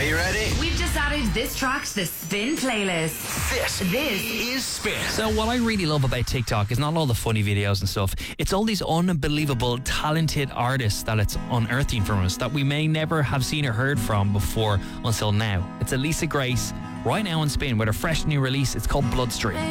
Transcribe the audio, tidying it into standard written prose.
Are you ready? We've just added this track to the Spin playlist. This is Spin. So what I really love about TikTok is not all the funny videos and stuff. It's all these unbelievable, talented artists that it's unearthing from us that we may never have seen or heard from before until now. It's Elisa Grace right now on Spin with a fresh new release. It's called Bloodstream.